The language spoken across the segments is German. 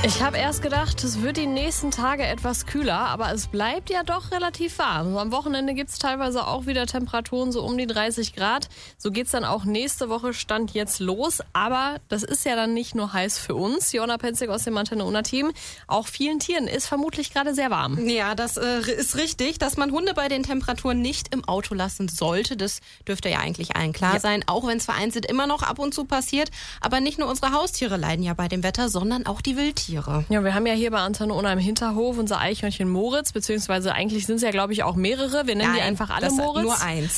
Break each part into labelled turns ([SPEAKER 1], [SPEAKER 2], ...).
[SPEAKER 1] Ich habe erst gedacht, es wird die nächsten Tage etwas kühler, aber es bleibt ja doch relativ warm. So am Wochenende gibt es teilweise auch wieder Temperaturen so um die 30 Grad. So geht's dann auch nächste Woche Stand jetzt los. Aber das ist ja dann nicht nur heiß für uns. Jonna Penzig aus dem Antenne Unna Team. Auch vielen Tieren ist vermutlich gerade sehr warm.
[SPEAKER 2] Ja, das ist richtig, dass man Hunde bei den Temperaturen nicht im Auto lassen sollte. Das dürfte ja eigentlich allen klar sein, auch wenn es vereinzelt immer noch ab und zu passiert. Aber nicht nur unsere Haustiere leiden ja bei dem Wetter, sondern auch die Wildtiere.
[SPEAKER 1] Ja, wir haben ja hier bei Antenne Unna im Hinterhof unser Eichhörnchen Moritz, beziehungsweise eigentlich sind es ja, glaube ich, auch mehrere. Wir nennen die einfach alle Moritz.
[SPEAKER 2] Nur eins.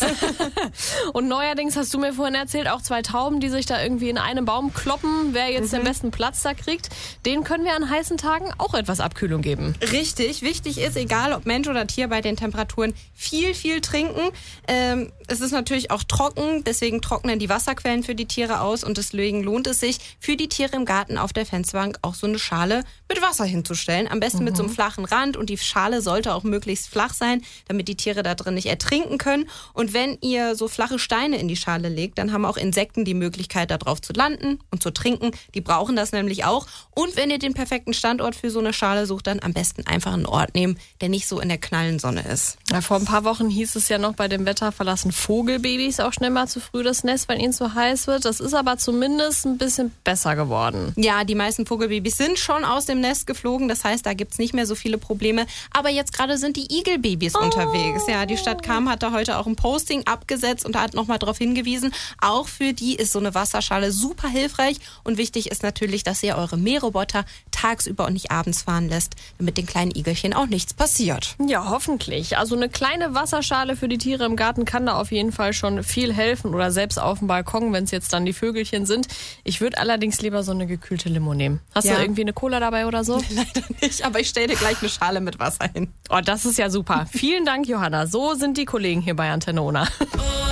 [SPEAKER 1] Und neuerdings hast du mir vorhin erzählt, auch 2 Tauben, die sich da irgendwie in einem Baum kloppen. Wer jetzt den besten Platz da kriegt, denen können wir an heißen Tagen auch etwas Abkühlung geben.
[SPEAKER 2] Richtig. Wichtig ist, egal ob Mensch oder Tier, bei den Temperaturen viel trinken. Es ist natürlich auch trocken, deswegen trocknen die Wasserquellen für die Tiere aus und deswegen lohnt es sich, für die Tiere im Garten auf der Fensterbank auch so eine Schale mit Wasser hinzustellen. Am besten mit so einem flachen Rand und die Schale sollte auch möglichst flach sein, damit die Tiere da drin nicht ertrinken können. Und wenn ihr so flache Steine in die Schale legt, dann haben auch Insekten die Möglichkeit, da drauf zu landen und zu trinken. Die brauchen das nämlich auch. Und wenn ihr den perfekten Standort für so eine Schale sucht, dann am besten einfach einen Ort nehmen, der nicht so in der knallen Sonne ist.
[SPEAKER 1] Ja, vor ein paar Wochen hieß es ja noch, bei dem Wetter verlassen Vogelbabys auch schnell mal zu früh das Nest, wenn ihnen zu heiß wird. Das ist aber zumindest ein bisschen besser geworden.
[SPEAKER 2] Ja, die meisten Vogelbabys sind schon aus dem Nest geflogen. Das heißt, da gibt's nicht mehr so viele Probleme. Aber jetzt gerade sind die Igelbabys unterwegs. Ja, die Stadt Cham hat da heute auch ein Posting abgesetzt und hat nochmal darauf hingewiesen, auch für die ist so eine Wasserschale super hilfreich. Und wichtig ist natürlich, dass ihr eure Mähroboter tagsüber und nicht abends fahren lässt, damit den kleinen Igelchen auch nichts passiert.
[SPEAKER 1] Ja, hoffentlich. Also eine kleine Wasserschale für die Tiere im Garten kann da auf jeden Fall schon viel helfen. Oder selbst auf dem Balkon, wenn es jetzt dann die Vögelchen sind. Ich würde allerdings lieber so eine gekühlte Limo nehmen. Hast du irgendwie eine Cola dabei oder so?
[SPEAKER 2] Leider nicht, aber ich stelle dir gleich eine Schale mit Wasser hin.
[SPEAKER 1] Oh, das ist ja super. Vielen Dank, Johanna. So sind die Kollegen hier bei Antenne Unna.